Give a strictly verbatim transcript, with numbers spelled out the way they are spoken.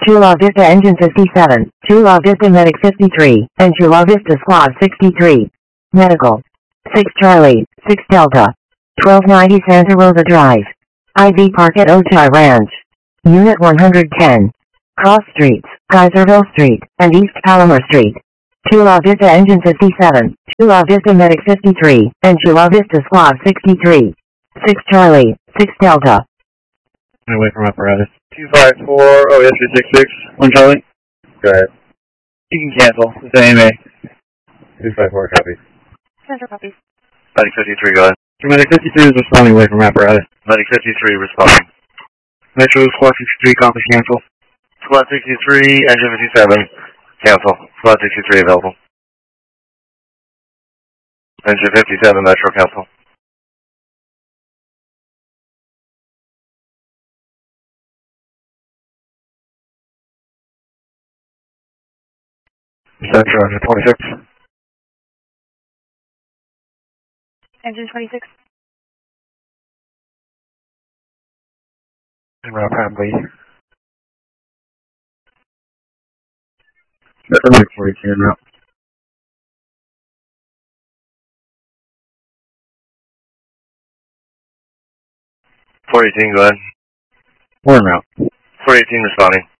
Chula Vista Engine fifty-seven, Chula Vista Medic fifty-three, and Chula Vista Squad sixty-three. Medical. six Charlie, six Delta. twelve ninety Santa Rosa Drive. I V Park at Ojai Ranch. Unit one hundred ten. Cross Streets, Geyserville Street, and East Palomar Street. Chula Vista Engine fifty-seven, Chula Vista Medic fifty-three, and Chula Vista Squad sixty-three. six Charlie, six Delta. Away from apparatus. two five four, oh yes, three six six. One Charlie. Go ahead. You can cancel. It's A M A. two five four, copy. Center copies. Medic fifty-three, go ahead. Medic fifty-three is responding away from apparatus. Medic fifty-three responding. Metro Squad sixty-three, copy, cancel. Squad sixty-three, Engine fifty-seven, cancel. Squad sixty-three available. Engine fifty-seven, Metro, cancel. Central, Engine twenty-six. Engine twenty-six. Route Hadley. That's forty-two en route. four eighteen, go ahead. We're en route. four eighteen responding.